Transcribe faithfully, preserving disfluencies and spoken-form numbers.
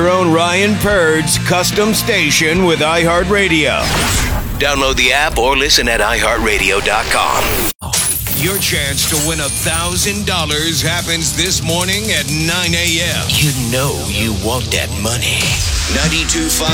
Your own Ryan Purd's custom station with iHeartRadio. Download the app or listen at i heart radio dot com. Your chance to win one thousand dollars happens this morning at nine a.m. You know you want that money. ninety-two point five